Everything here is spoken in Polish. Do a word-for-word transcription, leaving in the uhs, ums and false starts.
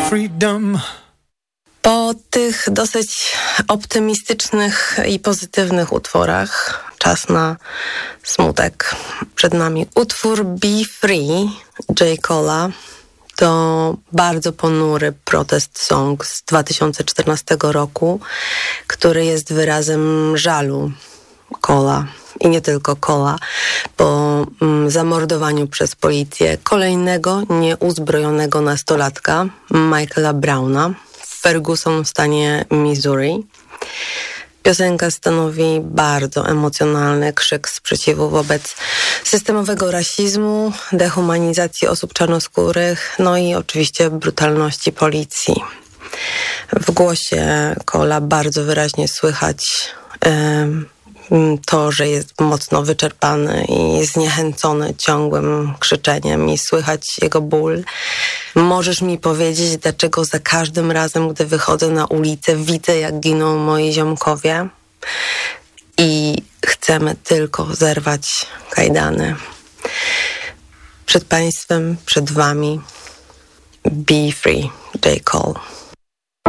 freedom. Po tych dosyć optymistycznych i pozytywnych utworach czas na smutek. Przed nami utwór Be Free J. Cole'a. To bardzo ponury protest song z dwa tysiące czternastego roku, który jest wyrazem żalu Cole'a i nie tylko Cole'a po mm, zamordowaniu przez policję kolejnego nieuzbrojonego nastolatka, Michaela Browna, w Ferguson w stanie Missouri. Piosenka stanowi bardzo emocjonalny krzyk sprzeciwu wobec systemowego rasizmu, dehumanizacji osób czarnoskórych, no i oczywiście brutalności policji. W głosie Cole'a bardzo wyraźnie słychać y, to, że jest mocno wyczerpany i zniechęcony ciągłym krzyczeniem i słychać jego ból. Możesz mi powiedzieć, dlaczego za każdym razem, gdy wychodzę na ulicę, widzę, jak giną moi ziomkowie i chcemy tylko zerwać kajdany. Przed państwem, przed wami, Be Free, J. Cole.